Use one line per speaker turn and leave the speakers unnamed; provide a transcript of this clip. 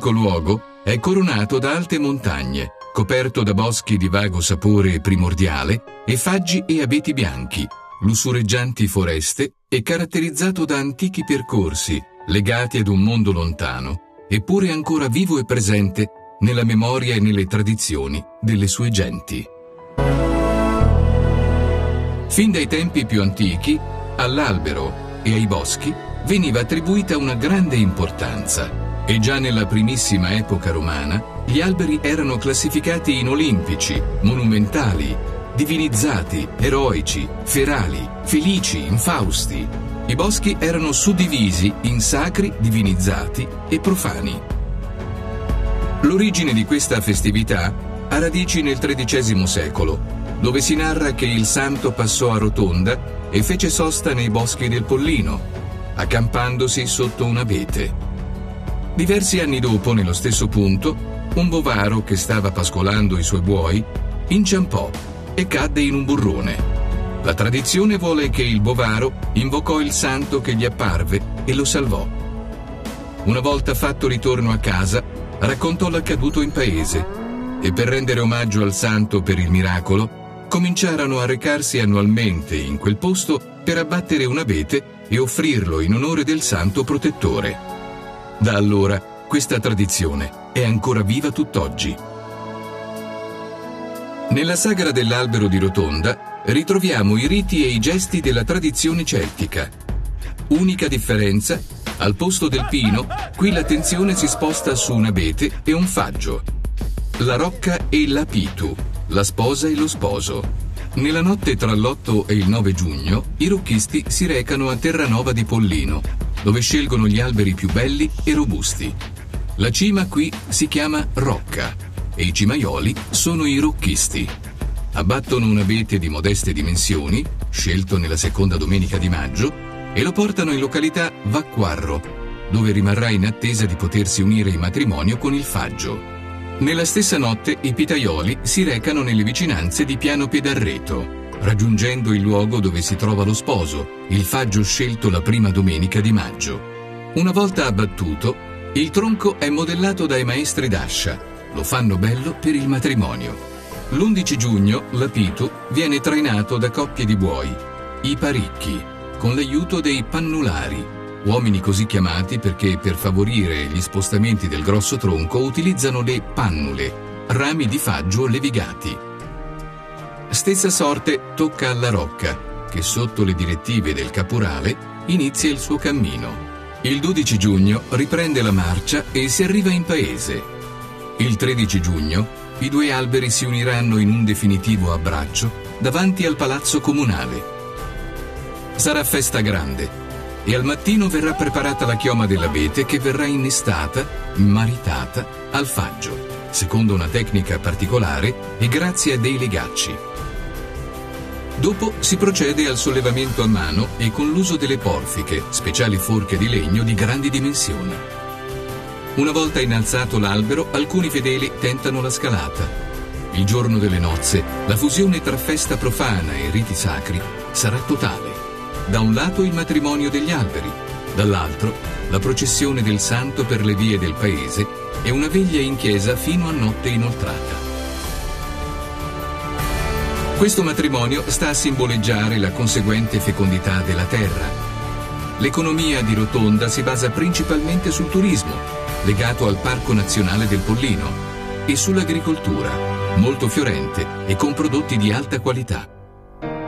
l'unico luogo è coronato da alte montagne, coperto da boschi di vago sapore primordiale e faggi e abeti bianchi, lussureggianti foreste e caratterizzato da antichi percorsi legati ad un mondo lontano, eppure ancora vivo e presente nella memoria e nelle tradizioni delle sue genti. Fin dai tempi più antichi, all'albero e ai boschi veniva attribuita una grande importanza e già nella primissima epoca romana gli alberi erano classificati in olimpici, monumentali, divinizzati, eroici, ferali, felici, infausti. I boschi erano suddivisi in sacri, divinizzati e profani. L'origine di questa festività ha radici nel XIII secolo, dove si narra che il santo passò a Rotonda e fece sosta nei boschi del Pollino, accampandosi sotto un abete. Diversi anni dopo, nello stesso punto, un bovaro che stava pascolando i suoi buoi inciampò e cadde in un burrone. La tradizione vuole che il bovaro invocò il santo che gli apparve e lo salvò. Una volta fatto ritorno a casa, raccontò l'accaduto in paese e per rendere omaggio al santo per il miracolo, cominciarono a recarsi annualmente in quel posto per abbattere un abete e offrirlo in onore del santo protettore. Da allora questa tradizione è ancora viva tutt'oggi. Nella sagra dell'albero di Rotonda ritroviamo i riti e i gesti della tradizione celtica. Unica differenza, al posto del pino, qui l'attenzione si sposta su un abete e un faggio. La rocca e l'apitu, la sposa e lo sposo. Nella notte tra l'8 e il 9 giugno, i rocchisti si recano a Terranova di Pollino, dove scelgono gli alberi più belli e robusti. La cima qui si chiama rocca e i cimaioli sono i rocchisti. Abbattono un abete di modeste dimensioni, scelto nella seconda domenica di maggio, e lo portano in località Vacquarro, dove rimarrà in attesa di potersi unire in matrimonio con il faggio. Nella stessa notte i pitaioli si recano nelle vicinanze di Piano Pedarreto, raggiungendo il luogo dove si trova lo sposo, il faggio scelto la prima domenica di maggio. Una volta abbattuto, il tronco è modellato dai maestri d'ascia. Lo fanno bello per il matrimonio. L'11 giugno l'apitu viene trainato da coppie di buoi, i paricchi, con l'aiuto dei pannulari, uomini così chiamati perché per favorire gli spostamenti del grosso tronco utilizzano le pannule, rami di faggio levigati. Stessa sorte tocca alla rocca, che sotto le direttive del caporale inizia il suo cammino. Il 12 giugno riprende la marcia e si arriva in paese. Il 13 giugno i due alberi si uniranno in un definitivo abbraccio davanti al palazzo comunale. Sarà festa grande e al mattino verrà preparata la chioma dell'abete che verrà innestata, maritata al faggio, secondo una tecnica particolare e grazie a dei legacci. Dopo si procede al sollevamento a mano e con l'uso delle porfiche, speciali forche di legno di grandi dimensioni. Una volta innalzato l'albero, alcuni fedeli tentano la scalata. Il giorno delle nozze, la fusione tra festa profana e riti sacri sarà totale. Da un lato il matrimonio degli alberi, dall'altro la processione del santo per le vie del paese e una veglia in chiesa fino a notte inoltrata. Questo matrimonio sta a simboleggiare la conseguente fecondità della terra. L'economia di Rotonda si basa principalmente sul turismo, legato al Parco Nazionale del Pollino, e sull'agricoltura, molto fiorente e con prodotti di alta qualità.